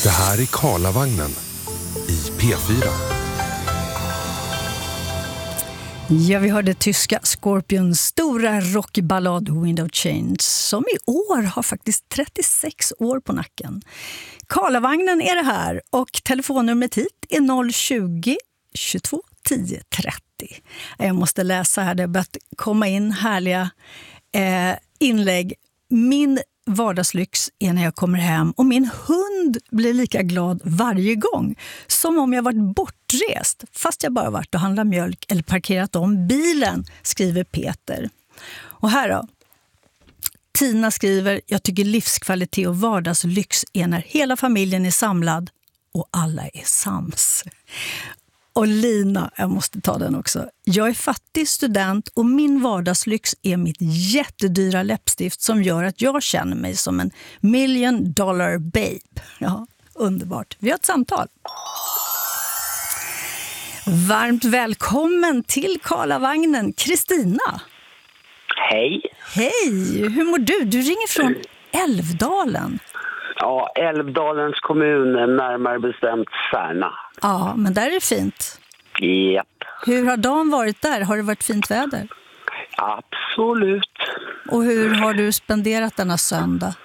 Det här är Karlavagnen i P4. Ja, vi hörde tyska Scorpions stora rockballad Wind of Change som i år har faktiskt 36 år på nacken. Karlavagnen är det här och telefonnumret hit är 020 22 10 30. Jag måste läsa här, det har börjat komma in härliga inlägg. Min vardagslyx är när jag kommer hem och min hund blir lika glad varje gång som om jag varit bortrest fast jag bara varit och handlat mjölk eller parkerat om bilen, skriver Peter. Och här då, Tina skriver: jag tycker livskvalitet och vardagslyx är när hela familjen är samlad och alla är sams. Och Lina, jag måste ta den också. Jag är fattig student och min vardagslyx är mitt jättedyra läppstift som gör att jag känner mig som en $1 million babe. Ja, underbart. Vi har ett samtal. Varmt välkommen till Karlavagnen, Kristina. Hej. Hej, hur mår du? Du ringer från Älvdalen. Ja, Älvdalens kommun, närmare bestämt Särna. Ja, men där är det fint. Japp. Hur har dagen varit där? Har det varit fint väder? Absolut. Och hur har du spenderat denna söndag?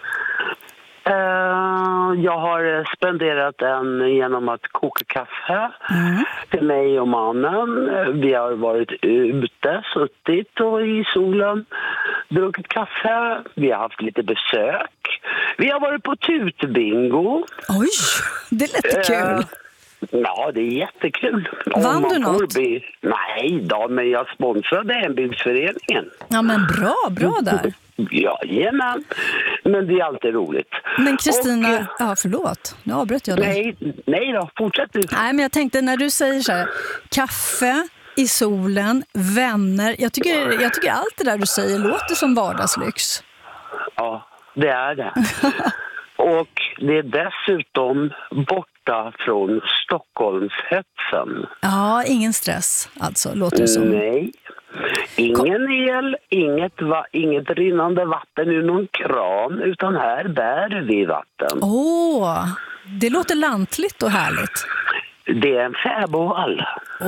Jag har spenderat den genom att koka kaffe till mig och mannen. Vi har varit ute, suttit och i solen, druckit kaffe. Vi har haft lite besök. Vi har varit på tutbingo. Oj, det lät kul. Ja, det är jättekul. Vann du något? Nej då, men jag sponsrade hembygdsföreningen. Ja, men bra där. Jajamän, men det är alltid roligt. Men Kristina, ja förlåt, nu avbröt jag dig. Nej då, fortsätt du. Nej, men jag tänkte när du säger så här, kaffe i solen, vänner. Jag tycker allt det där du säger låter som vardagslyx. Ja, det är det. Och det är dessutom borta från Stockholmshetsen. Ja, ingen stress alltså, låter det som. Nej, ingen el, inget rinnande vatten ur någon kran, utan här bär vi vatten. Det låter lantligt och härligt. Det är en fäbodvall.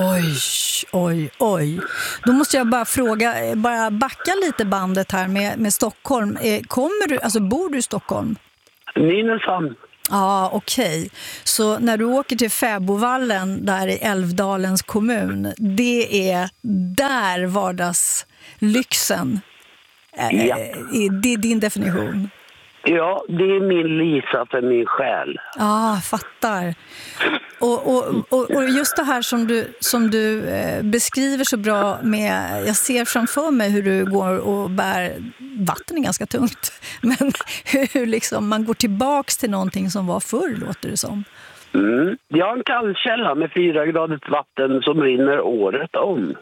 Oj. Då måste jag bara fråga, bara backa lite bandet här med Stockholm. Bor du i Stockholm? Nynäshamn. Ja, okej. Så när du åker till Fäbodvallen där i Älvdalens kommun, det är där vardagslyxen. Ja. Det är din definition. Ja, det är min Lisa för min själ. Ja, fattar. Och just det här som du beskriver så bra med, jag ser framför mig hur du går och bär, vatten är ganska tungt, men hur liksom man går tillbaks till någonting som var förr, låter det som. Jag har en kallkälla med 4-gradigt vatten som rinner året om.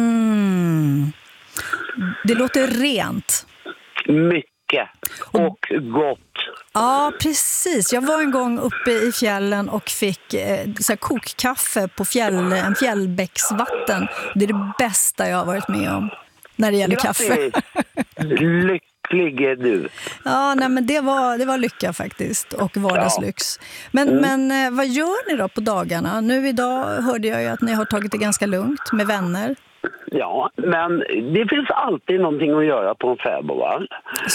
Det låter rent. Mycket och gott. Ja, precis. Jag var en gång uppe i fjällen och fick så här kokkaffe på en fjällbäcksvatten. Det är det bästa jag har varit med om när det gäller kaffe. Lycklig är du. Ja, nej, men det var lycka faktiskt och vardagslyx. Men vad gör ni då på dagarna? Nu idag hörde jag ju att ni har tagit det ganska lugnt med vänner. Ja, men det finns alltid någonting att göra på en fäbodvall.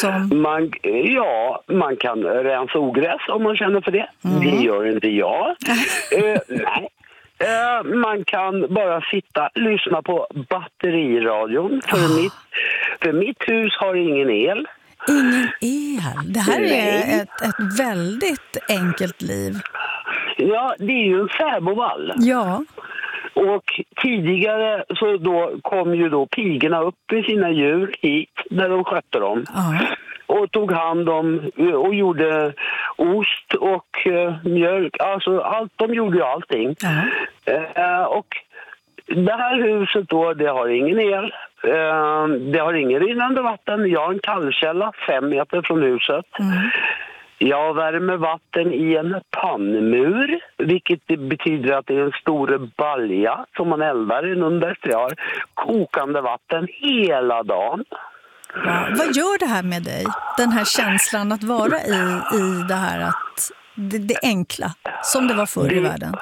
Man kan rensa ogräs om man känner för det. Det gör inte jag. Nej. Man kan bara lyssna på batteriradion. För mitt hus har ingen el. Ingen el? Det här är ett väldigt enkelt liv. Ja, det är ju en fäbodvall. Ja. Och tidigare så då kom ju då pigorna upp med sina djur hit när de skötte dem. Och tog hand om och gjorde ost och mjölk. Alltså de gjorde ju allting. Och det här huset då, det har ingen el. Det har ingen rinnande vatten. Jag har en kallkälla 5 meter från huset. Jag värmer vatten i en pannmur, vilket betyder att det är en stor balja som man eldar inunder. Så jag har kokande vatten hela dagen. Ja, vad gör det här med dig? Den här känslan att vara i det här, att det enkla, som det var förr i världen?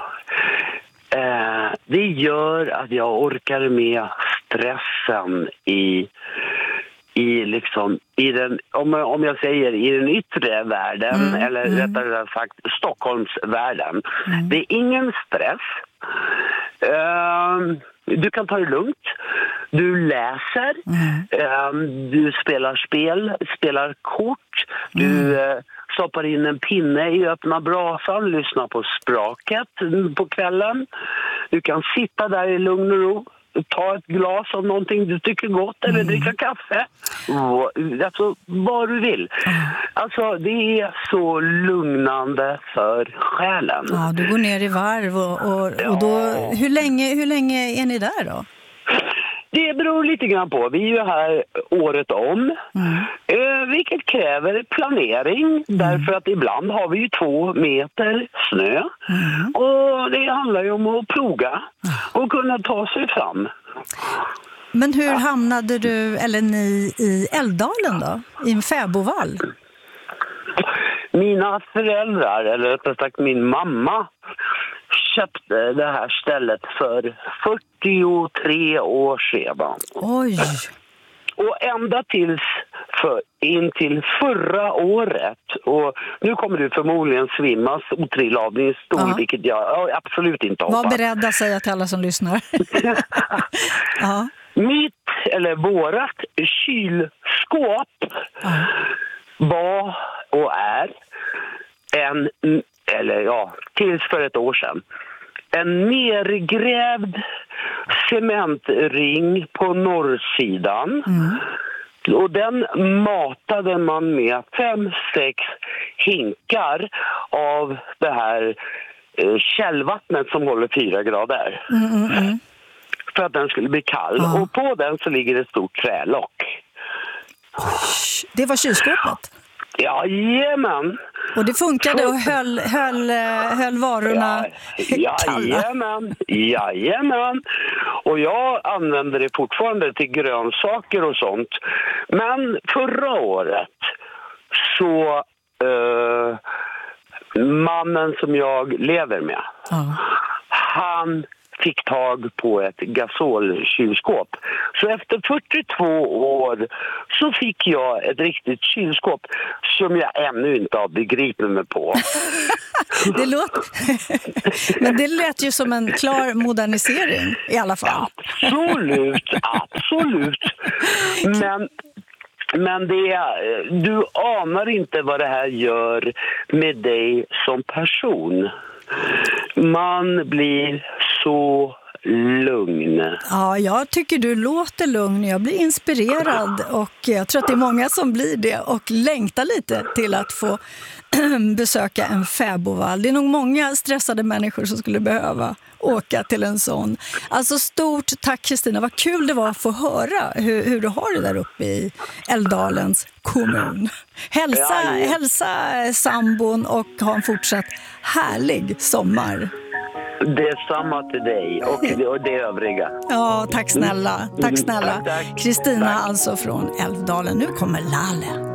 Det gör att jag orkar med stressen i den, om jag säger i den yttre världen, eller rättare sagt Stockholmsvärlden. Det är ingen stress. Du kan ta det lugnt. Du läser. Du spelar kort. Du stoppar in en pinne i öppna brasan, lyssnar på spraket på kvällen. Du kan sitta där i lugn och ro, ta ett glas av någonting du tycker gott eller dricka kaffe. Alltså vad du vill. Alltså det är så lugnande för själen. Ja, du går ner i varv och då, hur länge är ni där då? Det beror lite grann på. Vi är ju här året om. Vilket kräver planering. Därför att ibland har vi ju 2 meter snö. Och det handlar ju om att ploga och kunna ta sig fram. Men hur hamnade du, eller ni, i Älvdalen då? I en fäbodvall? Mina föräldrar, eller rättare sagt min mamma, köpte det här stället för 43 år sedan. Oj! Och ända in till förra året, och nu kommer du förmodligen svimmas och trilla av din stol, vilket jag absolut inte hoppas. Var beredd att säga till alla som lyssnar. Vårat kylskåp var och är tills för ett år sedan, en nergrävd cementring på norrsidan. Och den matade man med 5-6 hinkar av det här källvattnet som håller 4 grader. För att den skulle bli kall. Och på den så ligger ett stort trälock. Det var kylskåpet? Jajamän. Och det funkade och höll varorna kalla? Jajamän. Och jag använder det fortfarande till grönsaker och sånt. Men förra året så mannen som jag lever med, han fick tag på ett gasolkylskåp. Så efter 42 år så fick jag ett riktigt kylskåp som jag ännu inte har begripit mig på. Men det lät ju som en klar modernisering i alla fall. Absolut. Men du anar inte vad det här gör med dig som person. Man blir så lugn. Ja, jag tycker du låter lugn. Jag blir inspirerad och jag tror att det är många som blir det och längtar lite till att få besöka en fäbodvall. Det är nog många stressade människor som skulle behöva åka till en sån. Alltså stort tack Kristina, vad kul det var att få höra hur du har det där uppe i Älvdalens kommun. Hälsa sambon och ha en fortsatt härlig sommar. Det är samma till dig och det övriga. Ja, tack snälla. Tack snälla. Kristina alltså från Älvdalen. Nu kommer Lalle.